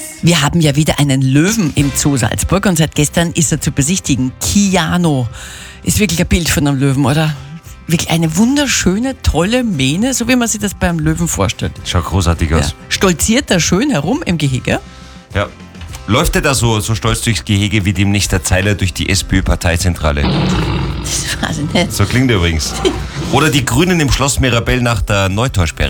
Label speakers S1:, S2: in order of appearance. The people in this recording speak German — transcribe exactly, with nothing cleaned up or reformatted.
S1: Wir haben ja wieder einen Löwen im Zoo Salzburg und seit gestern ist er zu besichtigen. Kiano ist wirklich ein Bild von einem Löwen, oder? Wirklich eine wunderschöne, tolle Mähne, so wie man sich das beim Löwen vorstellt.
S2: Schaut großartig aus.
S1: Ja. Stolziert er schön herum im Gehege?
S2: Ja. Läuft er da so, so stolz durchs Gehege wie demnächst der Zeiler durch die SPÖ-Parteizentrale?
S1: Das weiß ich nicht.
S2: So klingt er übrigens. Oder die Grünen im Schloss Mirabell nach der Neutaursperre.